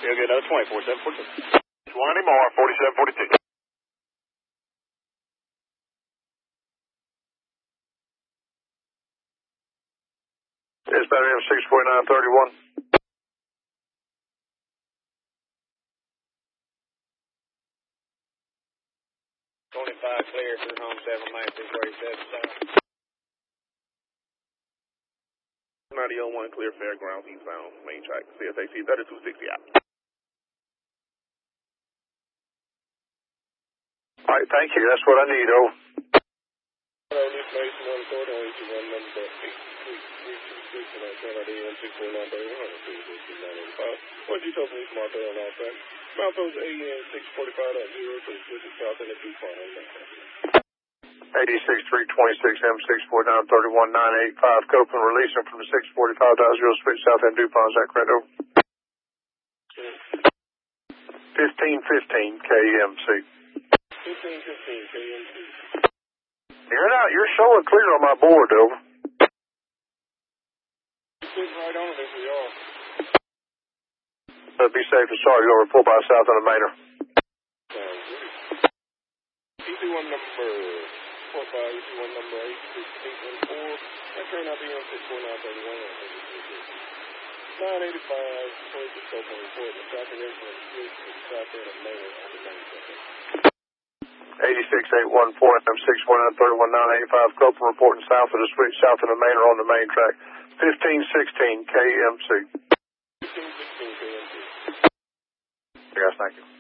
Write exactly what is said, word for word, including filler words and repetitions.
You'll get another twenty, forty-seven forty-two. twenty more, forty-seven forty-two. Dispatch M six forty-nine thirty-one. twenty-five clear through home seven nine six thirty-seven south. ninety oh one clear fairgrounds eastbound main track. C S A C thirty-two sixty out. All right, thank you. That's what I need, oh. Hello, information on the court on each one number eight three three two six and I sent out the M six forty-nine thirty-one or two six nine eight five. What did you tell me, Smart on all that? Mount those A N six forty-five point zero to the switch south and the two part on that. eighty-six three twenty-six M six forty-nine thirty-one nine eight five. Copeland releasing from the six forty-five point zero switch south and DuPont. Is that correct, over? fifteen fifteen K M C. fifteen fifteen K M C. You're not, you're showing clear on my board, over. You're sitting right on it if we are. Uh, be safe and sorry. You'll report by south on the Manor. Sounds good. E C one number four five, E C one number eight six eight one four. That turned out to be M six forty-nine thirty-one. nine eighty-five, twenty-six Copeland report. The south end of the south end of Manor on the main track. eighty-six eight one four M six forty-nine thirty-one nine eight five. Copeland reporting south of the switch, south of the Manor on the main track. fifteen sixteen K M C. fifteen sixteen K M C. Yes, thank you.